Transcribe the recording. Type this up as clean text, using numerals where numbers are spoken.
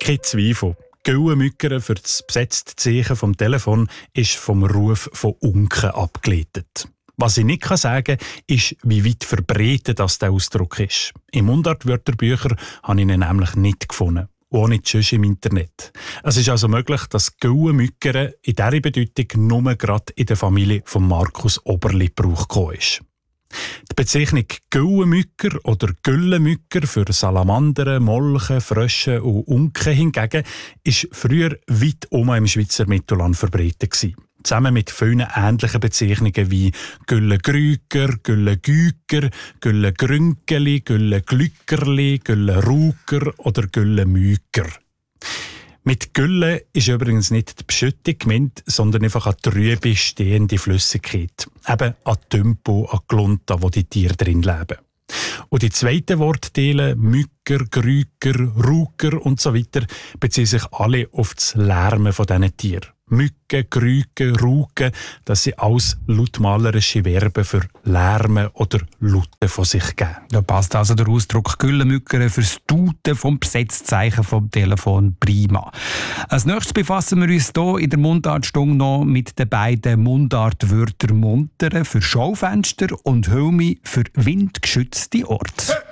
Kein Zweifel. Güllenmückern für das besetzte Zeichen vom Telefon ist vom Ruf von Unken abgeleitet. Was ich nicht sagen kann, ist, wie weit verbreitet das der Ausdruck ist. Im Mundartwörterbücher habe ich ihn nämlich nicht gefunden. Auch nicht sonst im Internet. Es ist also möglich, dass Güllenmückern in dieser Bedeutung nur gerade in der Familie von Markus Oberli Gebrauch gekommen ist. Die Bezeichnung Güllenmücker oder Güllenmücker für Salamandern, Molchen, Frösche und Unken hingegen ist früher weit im Schweizer Mittelland verbreitet gewesen. Zusammen mit vielen ähnlichen Bezeichnungen wie Güllengrüger, Güllengüger, Güllengrünkeli, Güllenglückerli, Güllenruker oder Güllenmüker. Mit Gülle ist übrigens nicht die Beschüttung gemeint, sondern einfach eine trübe, stehende Flüssigkeit. Eben an Tümpo, an Glunta, wo die Tiere drin leben. Und die zweiten Wortteile, Mücker, Grüker, Ruker und so weiter, beziehen sich alle auf das Lärmen von diesen Tieren. Mücken, Grüken, Ruken, das sind alles lautmalerische Verben für Lärmen oder Lauten von sich geben. Da passt also der Ausdruck Güllenmückern fürs Tuten vom Besetzzeichen vom Telefon prima. Als nächstes befassen wir uns hier in der Mundartstunde noch mit den beiden Mundartwörtern Muntere für Schaufenster und Hülmi für windgeschützte Orte.